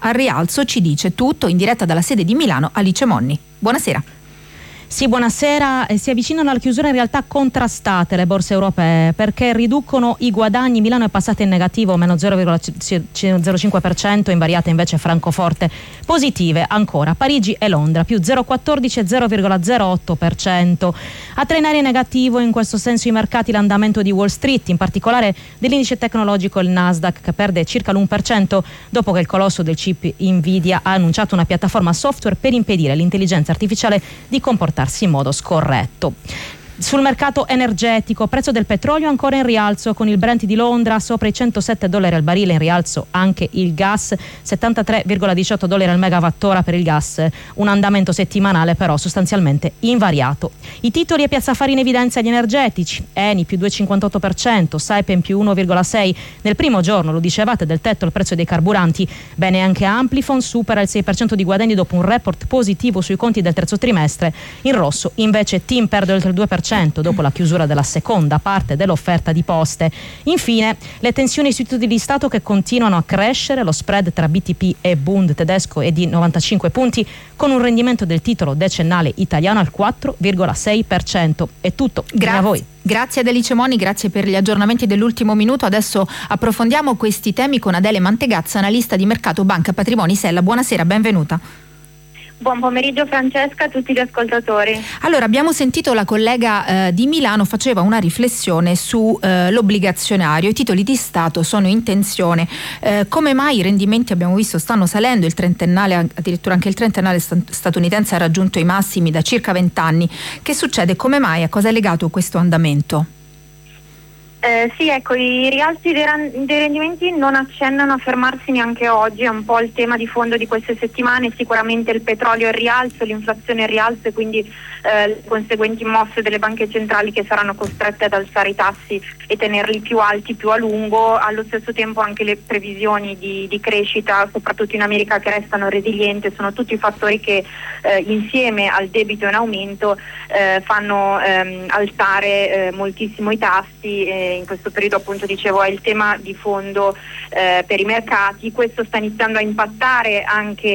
al rialzo. Ci dice tutto in diretta dalla sede di Milano Alice Monni. Buonasera. Sì, buonasera. Si avvicinano alla chiusura in realtà contrastate le borse europee, perché riducono i guadagni. Milano è passata in negativo, meno 0,05%, invariate invece Francoforte positive ancora. Parigi e Londra più 0,14 e 0,08%. A trainare in negativo in questo senso i mercati l'andamento di Wall Street, in particolare dell'indice tecnologico il Nasdaq, che perde circa l'1% dopo che il colosso del chip Nvidia ha annunciato una piattaforma software per impedire all'intelligenza artificiale di comportarsi in modo scorretto. Sul mercato energetico, prezzo del petrolio ancora in rialzo, con il Brent di Londra sopra i $107 al barile, in rialzo anche il gas, $73,18 al megawattora per il gas, un andamento settimanale però sostanzialmente invariato. I titoli e Piazza Affari in evidenza gli energetici, Eni più 2,58%, Saipem più 1,6%, nel primo giorno, lo dicevate, del tetto al prezzo dei carburanti, bene anche Amplifon, supera il 6% di guadagni dopo un report positivo sui conti del terzo trimestre, in rosso invece TIM perde oltre il 2% dopo la chiusura della seconda parte dell'offerta di Poste. Infine, le tensioni sui titoli di Stato che continuano a crescere, lo spread tra BTP e Bund tedesco è di 95 punti, con un rendimento del titolo decennale italiano al 4,6%. È tutto, grazie a voi. Grazie ad Alice Moni, grazie per gli aggiornamenti dell'ultimo minuto. Adesso approfondiamo questi temi con Adele Mantegazza, analista di mercato Banca Patrimoni Sella. Buonasera, benvenuta. Buon pomeriggio Francesca, a tutti gli ascoltatori. Allora, abbiamo sentito la collega di Milano faceva una riflessione su l'obbligazionario. I titoli di Stato sono in tensione. Come mai i rendimenti, abbiamo visto, stanno salendo? Il trentennale, addirittura anche il trentennale statunitense ha raggiunto i massimi da circa 20 anni. Che succede? Come mai? A cosa è legato questo andamento? Sì, ecco, i rialzi dei rendimenti non accennano a fermarsi neanche oggi, è un po' il tema di fondo di queste settimane. Sicuramente il petrolio è in rialzo, l'inflazione è in rialzo e quindi le conseguenti mosse delle banche centrali che saranno costrette ad alzare i tassi e tenerli più alti più a lungo. Allo stesso tempo anche le previsioni di crescita, soprattutto in America, che restano resilienti, sono tutti fattori che insieme al debito in aumento fanno alzare moltissimo i tassi. In questo periodo, appunto, dicevo, è il tema di fondo per i mercati. Questo sta iniziando a impattare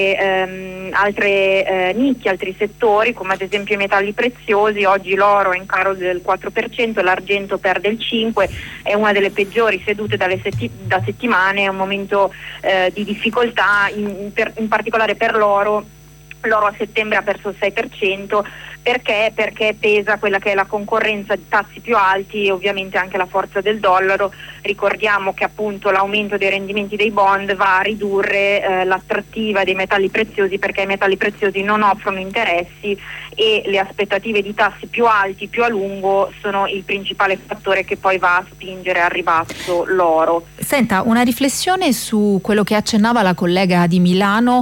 anche altre nicchie, altri settori, come ad esempio i metalli preziosi. Oggi l'oro è in calo del 4%, l'argento perde il 5%, è una delle peggiori sedute da settimane, è un momento di difficoltà, in particolare per l'oro. L'oro a settembre ha perso il 6%, perché pesa quella che è la concorrenza di tassi più alti e ovviamente anche la forza del dollaro. Ricordiamo che appunto l'aumento dei rendimenti dei bond va a ridurre l'attrattiva dei metalli preziosi, perché i metalli preziosi non offrono interessi e le aspettative di tassi più alti più a lungo sono il principale fattore che poi va a spingere al ribasso l'oro. Senta, una riflessione su quello che accennava la collega di Milano.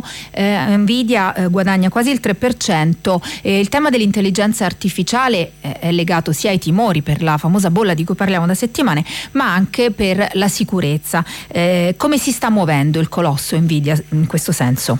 Nvidia guadagna quasi il 3%. Il tema dell'intelligenza artificiale è legato sia ai timori per la famosa bolla di cui parliamo da settimane, ma anche per la sicurezza. Come si sta muovendo il colosso Nvidia in questo senso?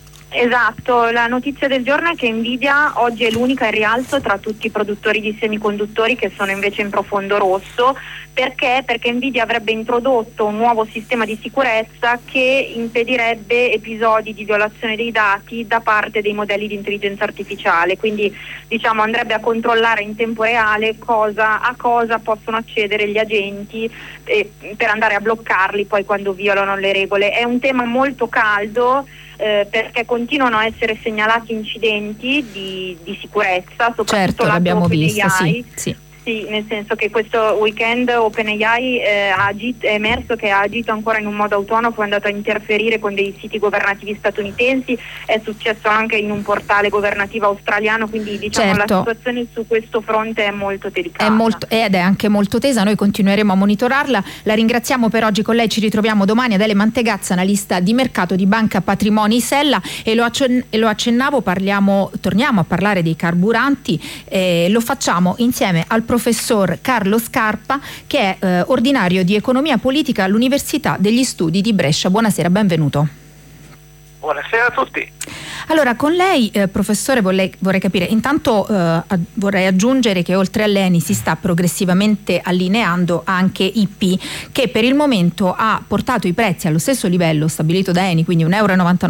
Esatto, la notizia del giorno è che Nvidia oggi è l'unica in rialzo tra tutti i produttori di semiconduttori, che sono invece in profondo rosso. Perché? Perché Nvidia avrebbe introdotto un nuovo sistema di sicurezza che impedirebbe episodi di violazione dei dati da parte dei modelli di intelligenza artificiale, quindi diciamo andrebbe a controllare in tempo reale a cosa possono accedere gli agenti per andare a bloccarli poi quando violano le regole. È un tema molto caldo, perché continuano a essere segnalati incidenti di sicurezza, soprattutto certo, l'abbiamo visto, sì. Sì, nel senso che questo weekend OpenAI è emerso che ha agito ancora in un modo autonomo, è andato a interferire con dei siti governativi statunitensi, è successo anche in un portale governativo australiano, quindi diciamo certo, la situazione su questo fronte è molto delicata. Ed è anche molto tesa, noi continueremo a monitorarla. La ringraziamo per oggi, con lei ci ritroviamo domani. Adele Mantegazza, analista di mercato di Banca Patrimoni Sella, e lo accennavo, torniamo a parlare dei carburanti, lo facciamo insieme al professor Carlo Scarpa, che è ordinario di economia politica all'Università degli Studi di Brescia. Buonasera, benvenuto. Buonasera a tutti. Allora, con lei, professore, vorrei capire, intanto vorrei aggiungere che oltre all'Eni si sta progressivamente allineando anche IP, che per il momento ha portato i prezzi allo stesso livello stabilito da Eni, quindi €1,99